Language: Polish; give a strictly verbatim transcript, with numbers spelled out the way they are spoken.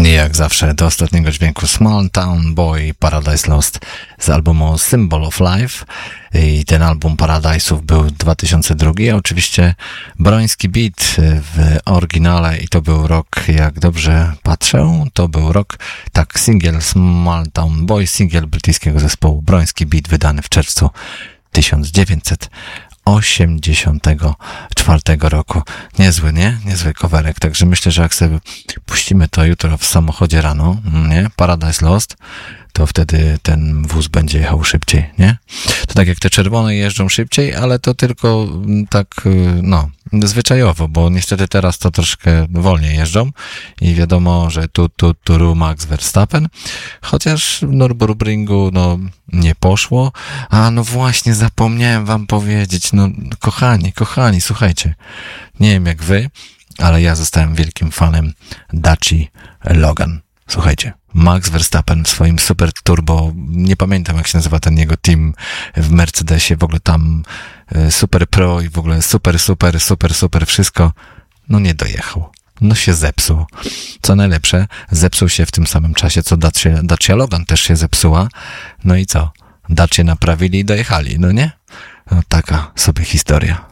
Jak zawsze do ostatniego dźwięku Small Town Boy Paradise Lost z albumu Symbol of Life. I ten album Paradise'ów był dwa tysiące drugi, a oczywiście Broński Beat w oryginale i to był rok, jak dobrze patrzę, to był rok, tak, singiel Small Town Boy, singiel brytyjskiego zespołu Broński Beat, wydany w czerwcu tysiąc dziewięćset osiemdziesiątego czwartego roku. Niezły, nie? Niezły coverek, także myślę, że jak sobie puścimy to jutro w samochodzie rano, nie? Paradise Lost, to wtedy ten wóz będzie jechał szybciej, nie? To tak jak te czerwone jeżdżą szybciej, ale to tylko tak, no, zwyczajowo, bo niestety teraz to troszkę wolniej jeżdżą i wiadomo, że tu, tu, tu Max Verstappen, chociaż w Nürburgringu, no, nie poszło. A, no właśnie, zapomniałem wam powiedzieć, no, kochani, kochani, słuchajcie, nie wiem jak wy, ale ja zostałem wielkim fanem Daci Logan. Słuchajcie, Max Verstappen w swoim super turbo, nie pamiętam jak się nazywa ten jego team w Mercedesie, w ogóle tam super pro i w ogóle super, super, super, super wszystko, no nie dojechał. No się zepsuł. Co najlepsze, zepsuł się w tym samym czasie, co Dacia, Dacia Logan też się zepsuła. No i co? Dacia naprawili i dojechali, no nie? No taka sobie historia.